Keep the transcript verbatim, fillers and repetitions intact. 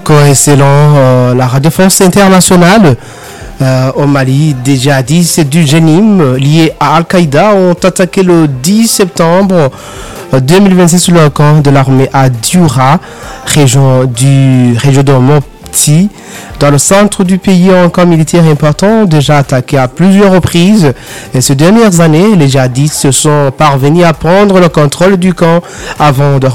d'accord, excellent. Euh, la Radio France internationale euh, au Mali, des djihadistes du Jenim liés à Al-Qaïda ont attaqué le dix septembre deux mille vingt-six sur le camp de l'armée à Dioura, région du région de Mopti, dans le centre du pays. Un camp militaire important déjà attaqué à plusieurs reprises. Et ces dernières années, les djihadistes se sont parvenus à prendre le contrôle du camp avant de